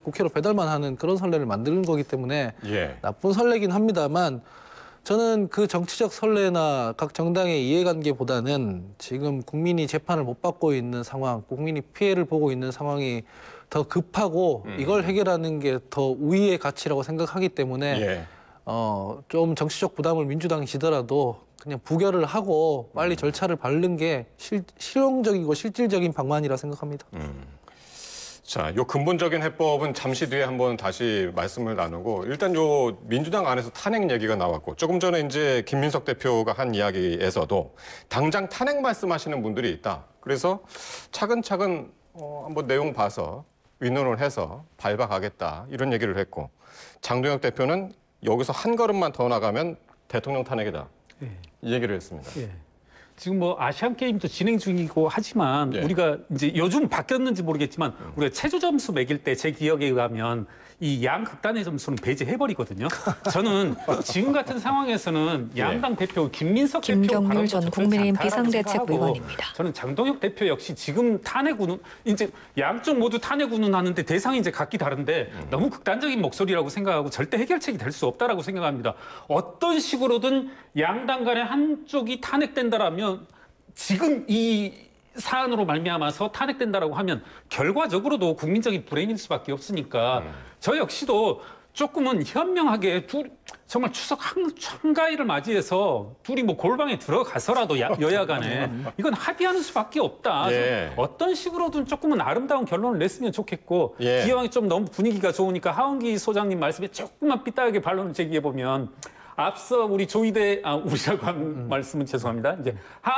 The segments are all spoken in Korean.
국회로 배달만 하는 그런 선례를 만드는 거기 때문에 예. 나쁜 선례긴 합니다만 저는 그 정치적 선례나 각 정당의 이해관계보다는 지금 국민이 재판을 못 받고 있는 상황, 국민이 피해를 보고 있는 상황이 더 급하고 이걸 해결하는 게 더 우위의 가치라고 생각하기 때문에 예. 좀 정치적 부담을 민주당이 지더라도 그냥 부결을 하고 빨리 절차를 밟는 게 실용적이고 실질적인 방안이라 생각합니다. 자, 요 근본적인 해법은 잠시 뒤에 한번 다시 말씀을 나누고 일단 요 민주당 안에서 탄핵 얘기가 나왔고 조금 전에 이제 김민석 대표가 한 이야기에서도 당장 탄핵 말씀하시는 분들이 있다. 그래서 차근차근 한번 내용 봐서 의논을 해서 밟아가겠다 이런 얘기를 했고 장동혁 대표는 여기서 한 걸음만 더 나가면 대통령 탄핵이다. 예. 이 얘기를 했습니다. 예. 지금 뭐 아시안 게임도 진행 중이고 하지만 예. 우리가 이제 요즘 바뀌었는지 모르겠지만 우리가 최저 점수 매길 때 제 기억에 의하면 이 양극단의 점수는 배제해버리거든요. 저는 지금 같은 상황에서는 양당 대표 김민석 대표 김경률 전 국민의힘 비상대책부 의원입니다. 저는 장동혁 대표 역시 지금 탄핵 운운 이제 양쪽 모두 탄핵 운운하는데 대상이 이제 각기 다른데 너무 극단적인 목소리라고 생각하고 절대 해결책이 될 수 없다라고 생각합니다. 어떤 식으로든 양당 간에 한쪽이 탄핵된다라면 지금 이 사안으로 말미암아서 탄핵된다라고 하면 결과적으로도 국민적인 불행일 수밖에 없으니까 저 역시도 조금은 현명하게 정말 추석 한가위를 맞이해서 둘이 뭐 골방에 들어가서라도 여야 간에 이건 합의하는 수밖에 없다. 예. 어떤 식으로든 조금은 아름다운 결론을 냈으면 좋겠고 예. 기왕에 좀 너무 분위기가 좋으니까 하은기 소장님 말씀에 조금만 삐딱하게 반론을 제기해보면 앞서 우리 조희대 우리라고 한 말씀은 죄송합니다. 이제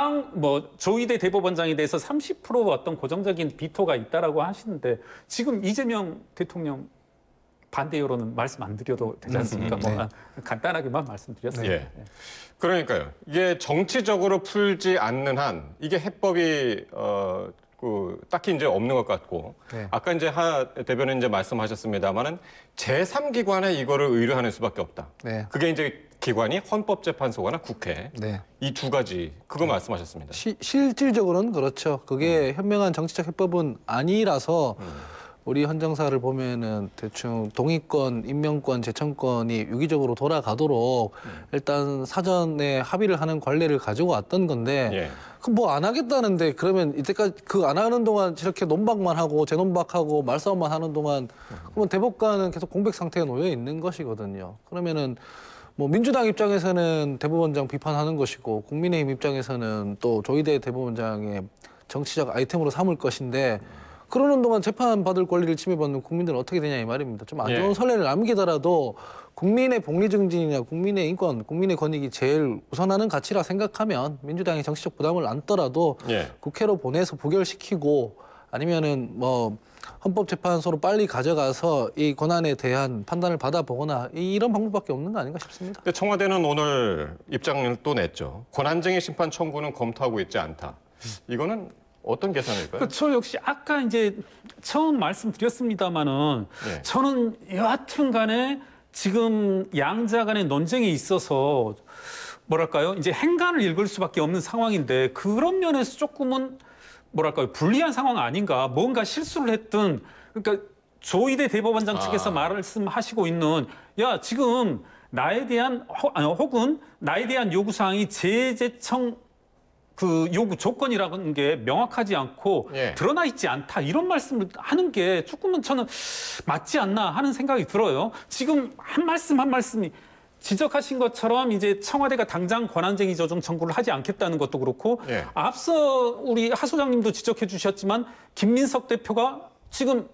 조희대 대법원장에 대해서 30% 어떤 고정적인 비토가 있다라고 하시는데 지금 이재명 대통령 반대 여론은 말씀 안 드려도 되지 않습니까? 뭐 간단하게만 말씀드렸어요. 예. 그러니까요. 이게 정치적으로 풀지 않는 한 이게 해법이 딱히 이제 없는 것 같고 네. 아까 이제 하 대변인 이제 말씀하셨습니다만은 제3기관에 이거를 의뢰하는 수밖에 없다. 네. 그게 이제 기관이 헌법재판소거나 국회 네. 이 두 가지 그거 말씀하셨습니다. 실질적으로는 그렇죠. 그게 현명한 정치적 해법은 아니라서 우리 헌정사를 보면은 대충 동의권, 임명권, 제청권이 유기적으로 돌아가도록 일단 사전에 합의를 하는 관례를 가지고 왔던 건데 예. 그 뭐 안 하겠다는데 그러면 이때까지 그 안 하는 동안 이렇게 논박만 하고 재논박하고 말싸움만 하는 동안 그러면 대법관은 계속 공백 상태에 놓여 있는 것이거든요. 그러면은 뭐 민주당 입장에서는 대법원장 비판하는 것이고 국민의힘 입장에서는 또 조희대 대법원장의 정치적 아이템으로 삼을 것인데 그러는 동안 재판받을 권리를 침해받는 국민들은 어떻게 되냐 이 말입니다. 좀 안 좋은 예. 선례를 남기더라도 국민의 복리 증진이나 국민의 인권, 국민의 권익이 제일 우선하는 가치라 생각하면 민주당이 정치적 부담을 안더라도 예. 국회로 보내서 부결시키고 아니면은 뭐 헌법재판소로 빨리 가져가서 이 권한에 대한 판단을 받아보거나 이런 방법밖에 없는 거 아닌가 싶습니다. 근데 청와대는 오늘 입장을 또 냈죠. 권한쟁의 심판 청구는 검토하고 있지 않다. 이거는 어떤 계산일까요? 저 역시 아까 이제 처음 말씀드렸습니다마는 예. 저는 여하튼 간에 지금 양자 간의 논쟁에 있어서 뭐랄까요? 이제 행간을 읽을 수밖에 없는 상황인데 그런 면에서 조금은 뭐랄까요? 불리한 상황 아닌가? 뭔가 실수를 했든 그러니까 조희대 대법원장 측에서 말씀하시고 있는 야 지금 나에 대한 혹은 나에 대한 요구사항이 재제청 그 요구 조건이라는 게 명확하지 않고 예. 드러나 있지 않다 이런 말씀을 하는 게 조금은 저는 맞지 않나 하는 생각이 들어요. 지금 한 말씀 한 말씀이 지적하신 것처럼 이제 청와대가 당장 권한쟁의 조정 청구를 하지 않겠다는 것도 그렇고 예. 앞서 우리 하 소장님도 지적해 주셨지만 김민석 대표가 지금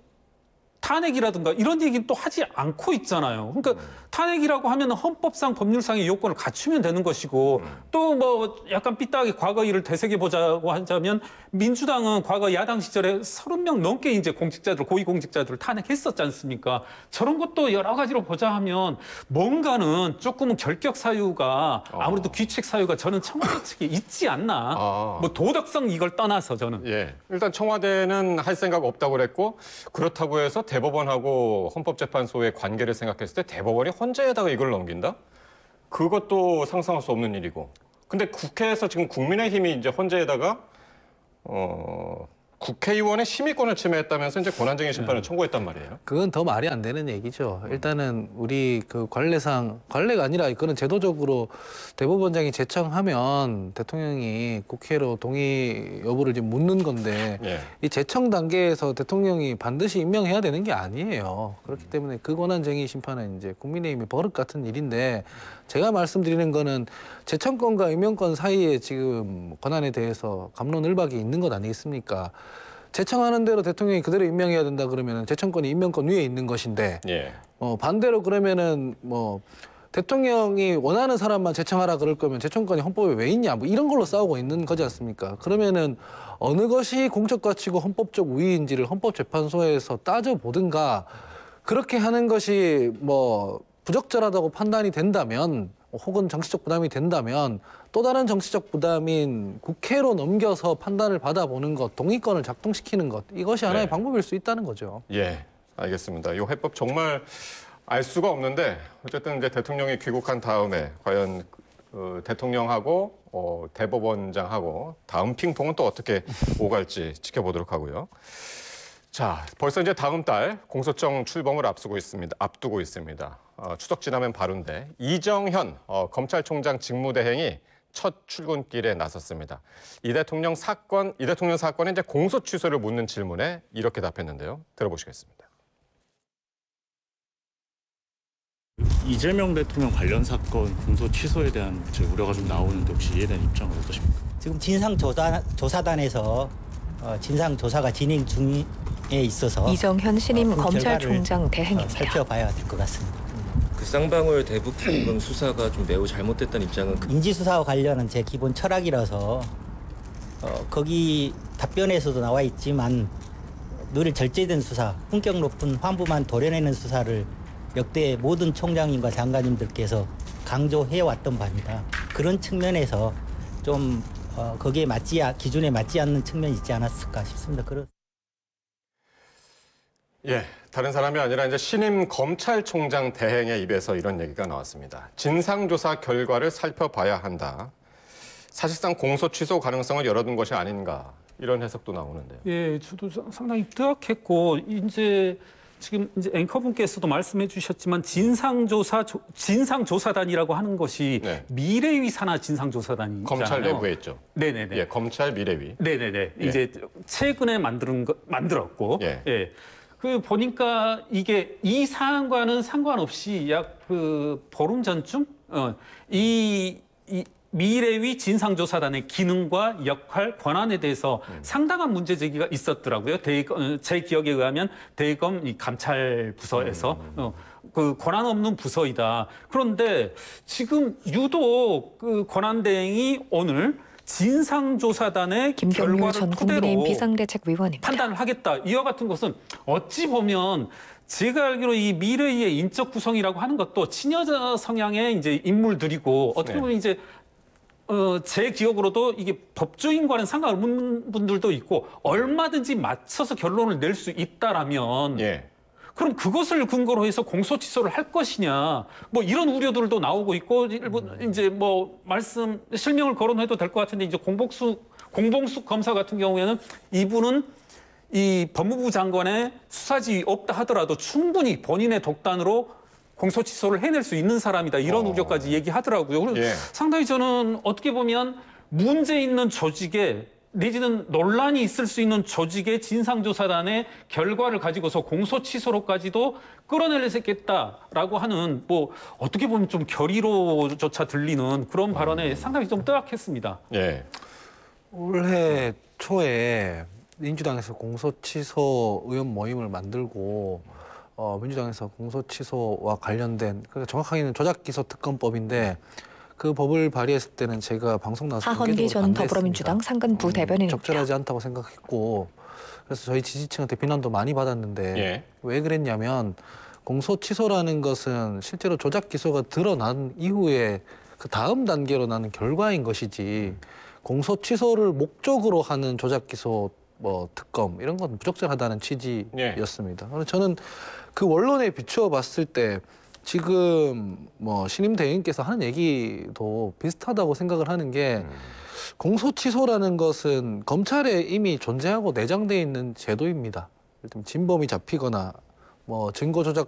탄핵이라든가 이런 얘기는 또 하지 않고 있잖아요. 그러니까 탄핵이라고 하면 헌법상 법률상의 요건을 갖추면 되는 것이고 또 뭐 약간 삐딱하게 과거 일을 되새겨보자고 하자면 민주당은 과거 야당 시절에 30명 넘게 이제 공직자들, 고위공직자들을 탄핵했었지 않습니까? 저런 것도 여러 가지로 보자 하면 뭔가는 조금은 결격 사유가 아무래도 귀책 사유가 저는 청와대 측에 있지 않나. 뭐 도덕성 이걸 떠나서 저는. 예. 일단 청와대는 할 생각 없다고 그랬고 그렇다고 해서 대법원하고 헌법재판소의 관계를 생각했을 때 대법원이 헌재에다가 이걸 넘긴다? 그것도 상상할 수 없는 일이고. 근데 국회에서 지금 국민의힘이 이제 헌재에다가 국회의원의 심의권을 침해했다면서 이제 권한쟁의 심판을 청구했단 말이에요. 그건 더 말이 안 되는 얘기죠. 일단은 우리 그 관례가 아니라 그거는 제도적으로 대법원장이 제청하면 대통령이 국회로 동의 여부를 지금 묻는 건데 예. 이 제청 단계에서 대통령이 반드시 임명해야 되는 게 아니에요. 그렇기 때문에 그 권한쟁의 심판은 이제 국민의힘의 버릇 같은 일인데 제가 말씀드리는 거는 제청권과 임명권 사이에 지금 권한에 대해서 갑론을박이 있는 것 아니겠습니까? 제청하는 대로 대통령이 그대로 임명해야 된다 그러면은 제청권이 임명권 위에 있는 것인데 예. 반대로 그러면은 뭐 대통령이 원하는 사람만 제청하라 그럴 거면 제청권이 헌법에 왜 있냐 뭐 이런 걸로 싸우고 있는 거지 않습니까? 그러면은 어느 것이 공적 가치고 헌법적 우위인지를 헌법재판소에서 따져보든가 그렇게 하는 것이 뭐 부적절하다고 판단이 된다면 혹은 정치적 부담이 된다면 또 다른 정치적 부담인 국회로 넘겨서 판단을 받아보는 것, 동의권을 작동시키는 것 이것이 하나의 네. 방법일 수 있다는 거죠. 예, 알겠습니다. 이 해법 정말 알 수가 없는데 어쨌든 이제 대통령이 귀국한 다음에 과연 대통령하고 대법원장하고 다음 핑퐁은 또 어떻게 오갈지 지켜보도록 하고요. 자, 벌써 이제 다음 달 공소청 출범을 앞두고 있습니다. 추석 지나면 바로인데 이정현 검찰총장 직무대행이 첫 출근길에 나섰습니다. 이 대통령 사건에 이제 공소 취소를 묻는 질문에 이렇게 답했는데요. 들어보시겠습니다. 이재명 대통령 관련 사건 공소 취소에 대한 우려가 좀 나오는데 혹시 이에 대한 입장은 어떠십니까? 지금 진상조사단에서 진상조사가 진행 중에 있어서 이정현 신임 그 검찰총장 결과를, 대행입니다. 살펴봐야 될 것 같습니다. 그 쌍방울 대북 송금 수사가 좀 매우 잘못됐다는 입장은 인지수사와 관련은 제 기본 철학이라서 거기 답변에서도 나와 있지만 늘 절제된 수사, 품격 높은 환부만 도려내는 수사를 역대 모든 총장님과 장관님들께서 강조해왔던 바입니다. 그런 측면에서 좀 거기에 기준에 맞지 않는 측면이 있지 않았을까 싶습니다. 예, 다른 사람이 아니라 이제 신임 검찰총장 대행의 입에서 이런 얘기가 나왔습니다. 진상조사 결과를 살펴봐야 한다. 사실상 공소 취소 가능성을 열어둔 것이 아닌가 이런 해석도 나오는데요. 예, 저도 상당히 뜨악했고 지금 이제 앵커분께서도 말씀해 주셨지만 진상조사단이라고 하는 것이 네. 미래위 산하 진상조사단이잖아요. 검찰 내부에 있죠. 네네네. 예, 검찰 미래위. 네네네. 예. 이제 최근에 만들었고, 예. 예. 그 보니까 이게 이 사안과는 상관없이 약 그 보름 전쯤 이 미래위 진상조사단의 기능과 역할, 권한에 대해서 상당한 문제 제기가 있었더라고요. 제 기억에 의하면 대검 이 감찰 부서에서 그 권한 없는 부서이다. 그런데 지금 유독 그 권한 대행이 오늘 진상조사단의 김경률 결과를 전 토대로 국민의힘 비상대책위원입니다. 판단을 하겠다. 이와 같은 것은 어찌 보면 제가 알기로 이 미래의 인적 구성이라고 하는 것도 친여자 성향의 이제 인물들이고 어떻게 보면 이제 제 기억으로도 이게 법조인과는 상관없는 분들도 있고 얼마든지 맞춰서 결론을 낼 수 있다라면 예. 그럼 그것을 근거로 해서 공소 취소를 할 것이냐 뭐 이런 우려들도 나오고 있고 이제 뭐 실명을 거론해도 될 것 같은데 이제 공봉숙 검사 같은 경우에는 이분은 이 법무부 장관의 수사지휘 없다 하더라도 충분히 본인의 독단으로 공소 취소를 해낼 수 있는 사람이다 이런 우려까지 얘기하더라고요. 그래서 예. 상당히 저는 어떻게 보면 문제 있는 조직에 내지는 논란이 있을 수 있는 조직의 진상조사단의 결과를 가지고서 공소 취소로까지도 끌어내겠다라고 하는 뭐 어떻게 보면 좀 결의로조차 들리는 그런 발언에 상당히 좀 뜨악했습니다. 예. 올해 초에 민주당에서 공소취소 의원 모임을 만들고 민주당에서 공소취소와 관련된 그러니까 정확하게는 조작기소특검법인데 그 법을 발의했을 때는 제가 방송 나와서 하헌기 전 반대했습니다. 더불어민주당 상근 부대변인입니다. 적절하지 않다고 생각했고 그래서 저희 지지층한테 비난도 많이 받았는데 예. 왜 그랬냐면 공소취소라는 것은 실제로 조작기소가 드러난 이후에 그 다음 단계로 나는 결과인 것이지 공소취소를 목적으로 하는 조작기소 뭐 특검 이런 건 부적절하다는 취지였습니다. 그래서 저는 그 원론에 비추어 봤을 때 지금 뭐 신임 대행께서 하는 얘기도 비슷하다고 생각을 하는 게 공소취소라는 것은 검찰에 이미 존재하고 내장돼 있는 제도입니다. 예를 들면 진범이 잡히거나 뭐 증거 조작